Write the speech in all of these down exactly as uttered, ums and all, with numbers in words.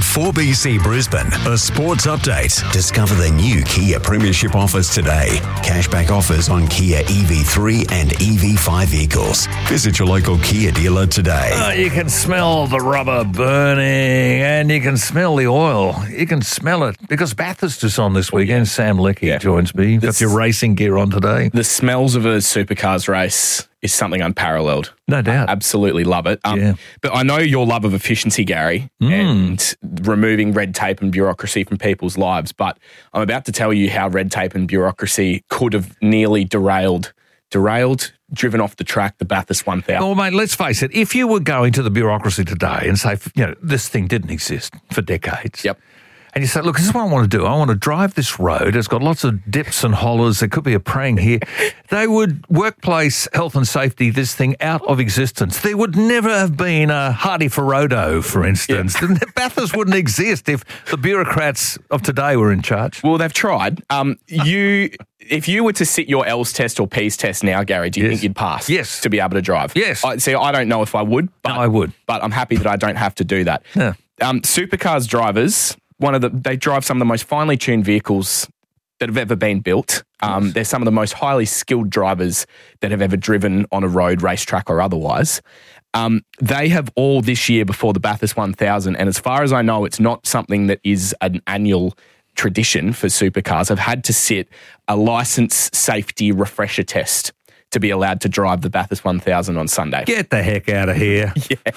four B C Brisbane, a sports update. Discover the new Kia Premiership offers today. Cashback offers on Kia E V three and E V five vehicles. Visit your local Kia dealer today. Oh, you can smell the rubber burning and you can smell the oil. You can smell it because Bathurst is on this weekend. Sam Leckie Yeah. joins me. You've got This- your racing gear on today. The smells of a supercars race is something unparalleled. No doubt. I absolutely love it. Um, Yeah. But I know your love of efficiency, Gary, and removing red tape and bureaucracy from people's lives. But I'm about to tell you how red tape and bureaucracy could have nearly derailed, derailed, driven off the track the Bathurst one thousand. Well, mate, let's face it. If you were going to the bureaucracy today and say, you know, this thing didn't exist for decades. Yep. And you say, look, this is what I want to do. I want to drive this road. It's got lots of dips and hollers. There could be a prang here. They would workplace health and safety this thing out of existence. There would never have been a Hardy Ferodo, for instance. Bathurst wouldn't exist if the bureaucrats of today were in charge. Well, they've tried. Um, you, if you were to sit your L's test or P's test now, Gary, do you Yes. think you'd pass? Yes. To be able to drive? Yes. I, see, I don't know if I would, but No, I would. But I'm happy that I don't have to do that. Yeah. Um, supercars drivers, one of the they drive some of the most finely tuned vehicles that have ever been built. Um, They're some of the most highly skilled drivers that have ever driven on a road, racetrack or otherwise. Um, they have all this year before the Bathurst one thousand, and as far as I know, it's not something that is an annual tradition for supercars, have had to sit a license safety refresher test to be allowed to drive the Bathurst one thousand on Sunday. Get the heck out of here.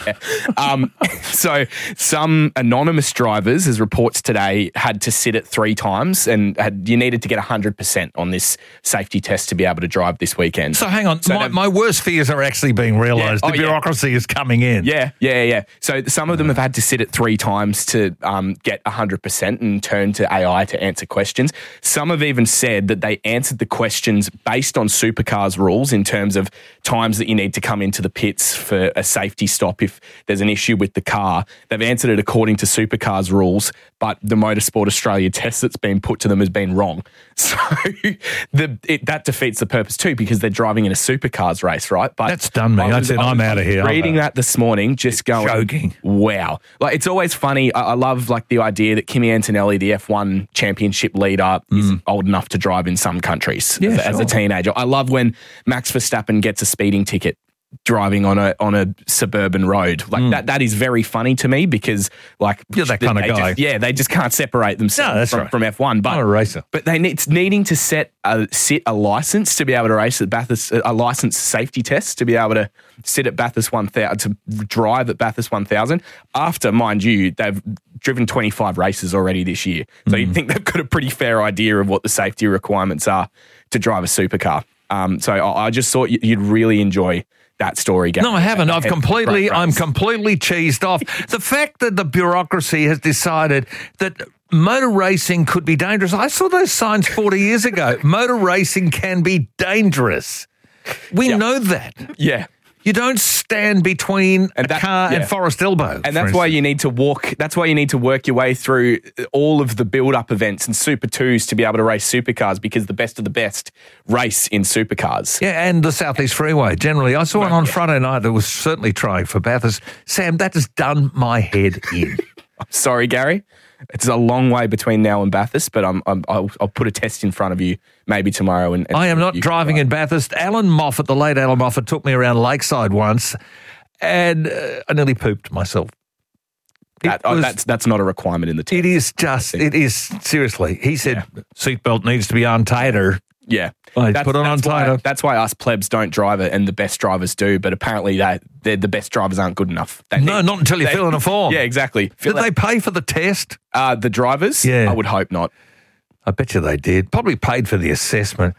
Um, so some anonymous drivers, as reports today, had to sit it three times and had, you needed to get one hundred percent on this safety test to be able to drive this weekend. So hang on. So my, they've- my worst fears are actually being realised. Yeah. The Oh, yeah. bureaucracy is coming in. Yeah, yeah, yeah. So some of them have had to sit it three times to um, get one hundred percent and turn to A I to answer questions. Some have even said that they answered the questions based on supercars rules in terms of times that you need to come into the pits for a safety stop if there's an issue with the car. They've answered it according to supercars rules, but the Motorsport Australia test that's been put to them has been wrong. So the, it, that defeats the purpose too, because they're driving in a supercars race, right? But That's done me. I I was- said, I I'm was out of here. Reading I'm that this morning, just going, Joking. wow. Like, it's always funny. I, I love like the idea that Kimi Antonelli, the F one championship leader, is old enough to drive in some countries Yeah, as, as a sure. teenager. I love when Max Verstappen gets a speeding ticket driving on a on a suburban road. Like that that is very funny to me because like You're that kind of they guy. just- yeah, they just can't separate themselves No, that's from, right. from F one. But I'm a racer. but they need, it's needing to set a, sit a license to be able to race at Bathurst, a license safety test to be able to sit at Bathurst one thousand, to drive at Bathurst one thousand. After, mind you, they've driven twenty-five races already this year. So you'd think they've got a pretty fair idea of what the safety requirements are to drive a supercar. Um, so I, I just thought you- you'd really enjoy that story. Gary. No, I haven't. I've Great completely, I'm race. completely cheesed off. The fact that the bureaucracy has decided that motor racing could be dangerous. I saw those signs forty years ago. Motor racing can be dangerous. We Yep. know that. Yeah. You don't stand between And a that- car yeah. and Forest Elbow. And that's why you need to walk. That's why you need to work your way through all of the build-up events and Super Twos to be able to race supercars, because the best of the best race in supercars. Yeah, and the Southeast Freeway generally. I saw one on Friday night that was certainly trying for Bathurst. Sam, that has done my head in. Sorry, Gary. It's a long way between now and Bathurst, but I'm, I'm, I'll, I'll put a test in front of you maybe tomorrow. And, and I am not you can driving drive. in Bathurst. Alan Moffat, the late Alan Moffat, took me around Lakeside once, and uh, I nearly pooped myself. It That, oh, was- that's that's not a requirement in the test. It is just, it is, seriously. He said seatbelt needs to be on tighter. Yeah. I That's- put it on that's why- tighter. That's why us plebs don't drive it and the best drivers do, but apparently they, they're the best drivers aren't good enough. They No, need- not until you they- fill in a form. Yeah, exactly. Did Fill they out- pay for the test? uh, the drivers? Yeah. I would hope not. I bet you they did. Probably paid for the assessment.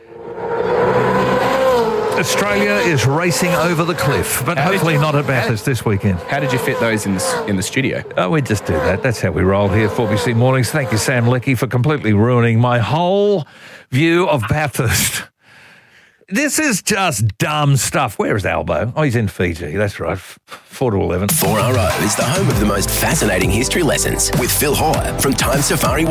Australia is racing over the cliff, but How did hopefully you- not at Bathurst this weekend. How did you fit those in the, in the studio? Oh, we just do that. That's how we roll here at four B C Mornings. Thank you, Sam Leckie, for completely ruining my whole view of Bathurst. This is just dumb stuff. Where is Albo? Oh, he's in Fiji. That's right. four to eleven. four R O is the home of the most fascinating history lessons with Phil Hoare from Time Safari